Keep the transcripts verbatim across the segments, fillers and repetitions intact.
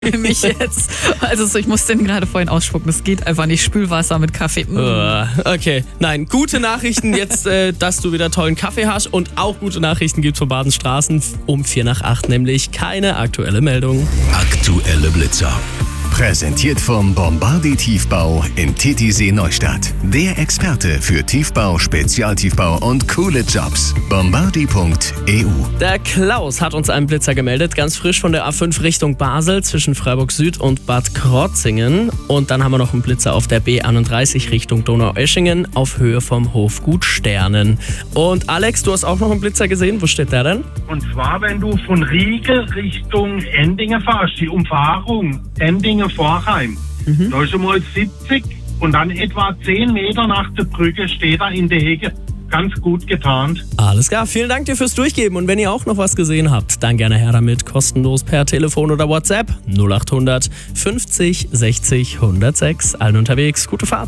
mich jetzt. Also so, ich musste den gerade vorhin ausspucken. Das geht einfach nicht. Spülwasser mit Kaffee. Mm. Uh, okay, nein, gute Nachrichten jetzt, äh, dass du wieder tollen Kaffee hast. Und auch gute Nachrichten gibt's von Badenstraßen um vier nach acht, nämlich keine aktuelle Meldung. Aktuelle Blitzer. Präsentiert vom Bombardier Tiefbau in Titisee Neustadt. Der Experte für Tiefbau, Spezialtiefbau und coole Jobs. bombardier punkt e u. Der Klaus hat uns einen Blitzer gemeldet, ganz frisch von der A fünf Richtung Basel zwischen Freiburg Süd und Bad Krotzingen. Und dann haben wir noch einen Blitzer auf der B einunddreißig Richtung Donaueschingen auf Höhe vom Hofgut Sternen. Und Alex, du hast auch noch einen Blitzer gesehen. Wo steht der denn? Und zwar, wenn du von Riegel Richtung Endingen fährst, die Umfahrung Endingen-Vorheim, mhm. da ist mal siebzig und dann etwa zehn Meter nach der Brücke steht er in der Hecke. Ganz gut getarnt. Alles klar, vielen Dank dir fürs Durchgeben. Und wenn ihr auch noch was gesehen habt, dann gerne her damit. Kostenlos per Telefon oder WhatsApp null acht hundert fünfzig sechzig hundertsechs. Allen unterwegs, gute Fahrt.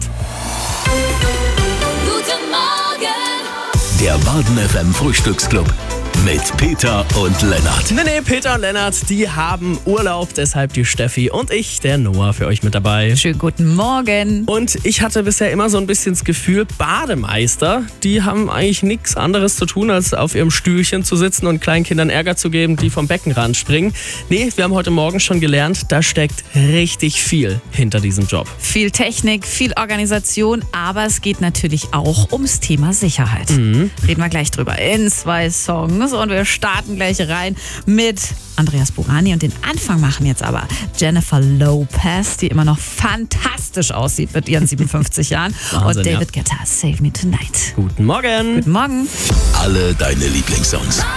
Guten Morgen! Der Baden F M Frühstücksclub mit Peter und Lennart. Nee, nee, Peter und Lennart, die haben Urlaub, deshalb die Steffi und ich, der Noah, für euch mit dabei. Schönen guten Morgen. Und ich hatte bisher immer so ein bisschen das Gefühl, Bademeister, die haben eigentlich nichts anderes zu tun, als auf ihrem Stühlchen zu sitzen und Kleinkindern Ärger zu geben, die vom Beckenrand springen. Nee, wir haben heute Morgen schon gelernt, da steckt richtig viel hinter diesem Job. Viel Technik, viel Organisation, aber es geht natürlich auch ums Thema Sicherheit. Mhm. Reden wir gleich drüber in zwei Songs. Und wir starten gleich rein mit Andreas Burani. Und den Anfang machen jetzt aber Jennifer Lopez, die immer noch fantastisch aussieht mit ihren siebenundfünfzig Jahren. Wahnsinn, und David ja. Guetta, Save Me Tonight. Guten Morgen. Guten Morgen. Alle deine Lieblingssongs.